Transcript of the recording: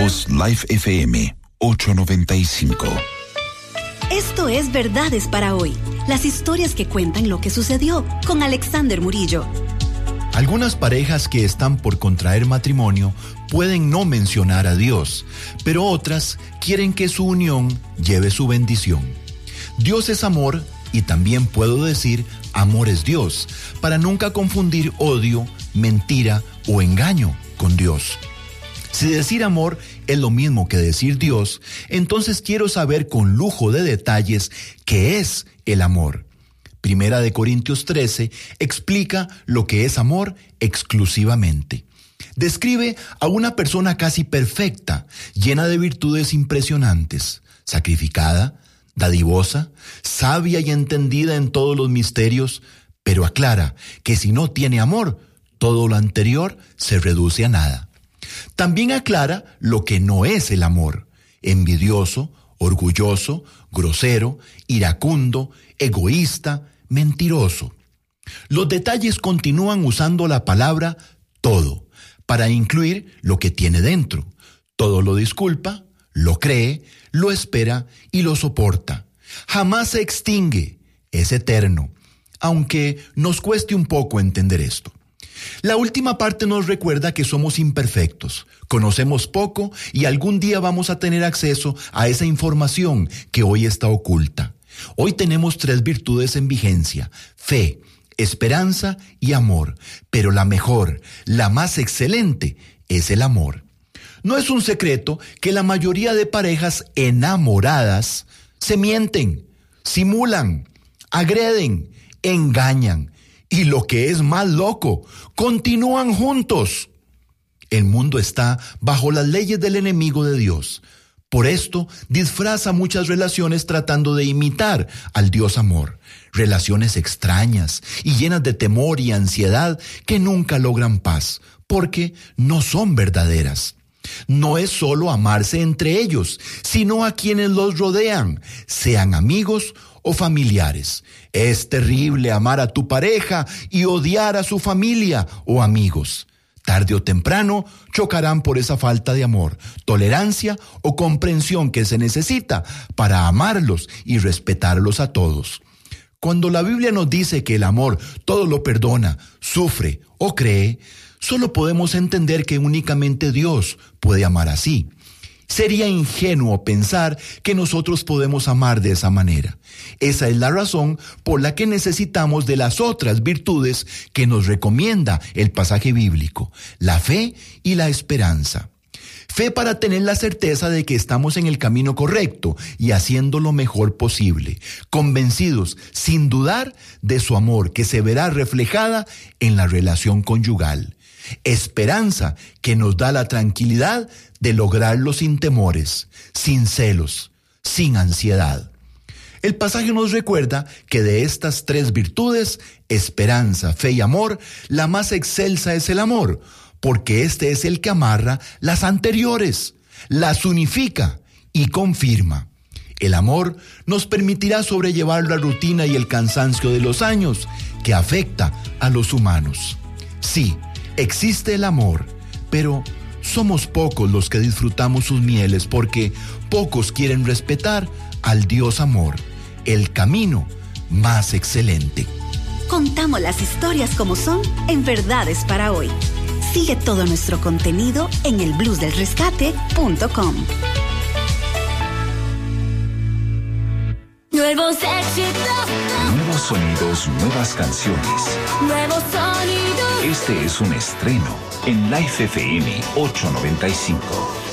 voz Life FM 895. Esto es Verdades para Hoy. Las historias que cuentan lo que sucedió con Alexander Murillo. Algunas parejas que están por contraer matrimonio pueden no mencionar a Dios, pero otras quieren que su unión lleve su bendición. Dios es amor y también puedo decir amor es Dios, para nunca confundir odio, mentira o engaño con Dios. Si decir amor es lo mismo que decir Dios, entonces quiero saber con lujo de detalles qué es el amor. Primera de Corintios 13 explica lo que es amor exclusivamente. Describe a una persona casi perfecta, llena de virtudes impresionantes, sacrificada, dadivosa, sabia y entendida en todos los misterios, pero aclara que si no tiene amor, todo lo anterior se reduce a nada. También aclara lo que no es el amor: envidioso, orgulloso, grosero, iracundo, egoísta, mentiroso. Los detalles continúan usando la palabra todo para incluir lo que tiene dentro. Todo lo disculpa, lo cree, lo espera y lo soporta. Jamás se extingue, es eterno, aunque nos cueste un poco entender esto. La última parte nos recuerda que somos imperfectos, conocemos poco y algún día vamos a tener acceso a esa información que hoy está oculta. Hoy tenemos 3 virtudes en vigencia: fe, esperanza y amor, pero la mejor, la más excelente, es el amor. No es un secreto que la mayoría de parejas enamoradas se mienten, simulan, agreden, engañan y, lo que es más loco, continúan juntos. El mundo está bajo las leyes del enemigo de Dios. Por esto, disfraza muchas relaciones tratando de imitar al Dios amor. Relaciones extrañas y llenas de temor y ansiedad que nunca logran paz, porque no son verdaderas. No es solo amarse entre ellos, sino a quienes los rodean, sean amigos o familiares. Es terrible amar a tu pareja y odiar a su familia o amigos. Tarde o temprano chocarán por esa falta de amor, tolerancia o comprensión que se necesita para amarlos y respetarlos a todos. Cuando la Biblia nos dice que el amor todo lo perdona, sufre o cree, solo podemos entender que únicamente Dios puede amar así. Sería ingenuo pensar que nosotros podemos amar de esa manera. Esa es la razón por la que necesitamos de las otras virtudes que nos recomienda el pasaje bíblico: la fe y la esperanza. Fe para tener la certeza de que estamos en el camino correcto y haciendo lo mejor posible, convencidos, sin dudar, de su amor que se verá reflejada en la relación conyugal. Esperanza que nos da la tranquilidad de lograrlo sin temores, sin celos, sin ansiedad. El pasaje nos recuerda que de estas 3 virtudes, esperanza, fe y amor, la más excelsa es el amor, porque este es el que amarra las anteriores, las unifica y confirma. El amor nos permitirá sobrellevar la rutina y el cansancio de los años que afecta a los humanos. Sí, existe el amor, pero somos pocos los que disfrutamos sus mieles porque pocos quieren respetar al Dios amor, el camino más excelente. Contamos las historias como son en Verdades para Hoy. Sigue todo nuestro contenido en elbluesdelrescate.com. Nuevos éxitos. Nuevos sonidos, nuevas canciones. Nuevos sonidos. Este es un estreno en Life FM 895.